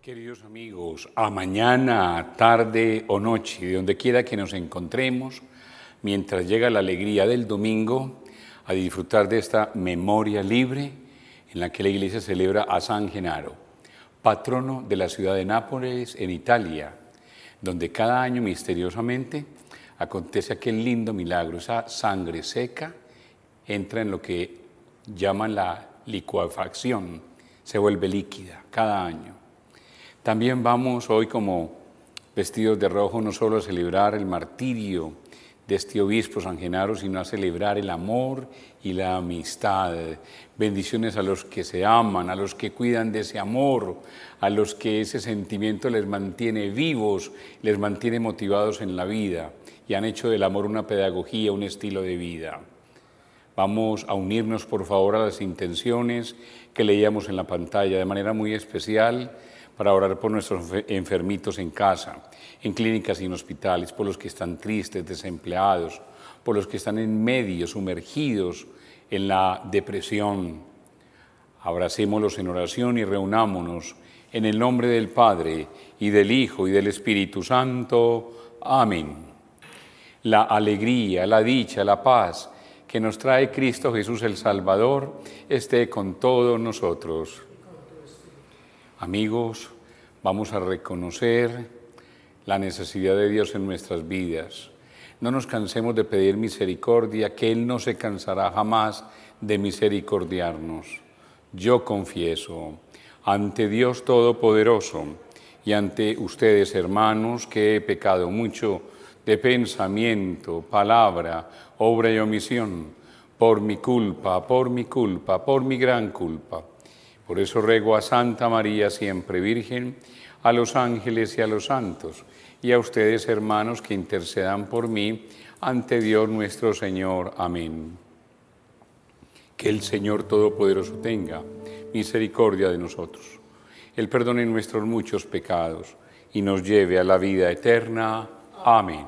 Queridos amigos, a mañana, tarde o noche, de donde quiera que nos encontremos, mientras llega la alegría del domingo, a disfrutar de esta memoria libre en la que la Iglesia celebra a San Genaro, patrono de la ciudad de Nápoles, en Italia, donde cada año misteriosamente acontece aquel lindo milagro, esa sangre seca entra en lo que llaman la licuefacción, se vuelve líquida cada año. También vamos hoy como vestidos de rojo no solo a celebrar el martirio de este obispo San Genaro, sino a celebrar el amor y la amistad. Bendiciones a los que se aman, a los que cuidan de ese amor, a los que ese sentimiento les mantiene vivos, les mantiene motivados en la vida y han hecho del amor una pedagogía, un estilo de vida. Vamos a unirnos, por favor, a las intenciones que leíamos en la pantalla de manera muy especial para orar por nuestros enfermitos en casa, en clínicas y en hospitales, por los que están tristes, desempleados, por los que están en medio, sumergidos en la depresión. Abracémoslos en oración y reunámonos en el nombre del Padre, y del Hijo, y del Espíritu Santo. Amén. La alegría, la dicha, la paz que nos trae Cristo Jesús el Salvador, esté con todos nosotros. Amigos, vamos a reconocer la necesidad de Dios en nuestras vidas. No nos cansemos de pedir misericordia, que Él no se cansará jamás de misericordiarnos. Yo confieso ante Dios Todopoderoso y ante ustedes, hermanos, que he pecado mucho de pensamiento, palabra, obra y omisión, por mi culpa, por mi gran culpa. Por eso ruego a Santa María, siempre Virgen, a los ángeles y a los santos, y a ustedes, hermanos, que intercedan por mí ante Dios nuestro Señor. Amén. Que el Señor Todopoderoso tenga misericordia de nosotros, Él perdone nuestros muchos pecados y nos lleve a la vida eterna. Amén.